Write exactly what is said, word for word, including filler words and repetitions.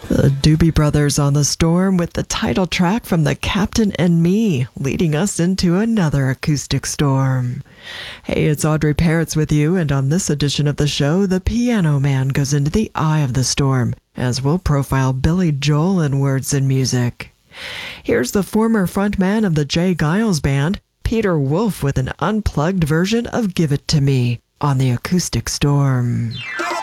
The Doobie Brothers on the Storm with the title track from The Captain and Me, leading us into another acoustic storm. Hey, it's Audrey Parrots with you, and on this edition of the show, the Piano Man goes into the eye of the storm, as we'll profile Billy Joel in Words and Music. Here's the former frontman of the Jay Giles Band, Peter Wolf, with an unplugged version of Give It To Me on the Acoustic Storm.